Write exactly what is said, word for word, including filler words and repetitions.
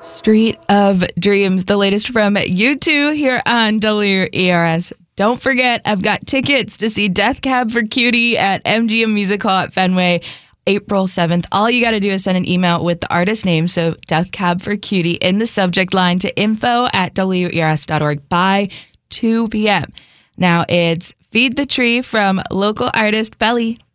Street of Dreams, the latest from U two here on W E R S. Don't forget, I've got tickets to see Death Cab for Cutie at M G M Music Hall at Fenway, April seventh. All you got to do is send an email with the artist name, so Death Cab for Cutie, in the subject line to info at W E R S dot org by two p.m. Now it's Feed the Tree from local artist Belly.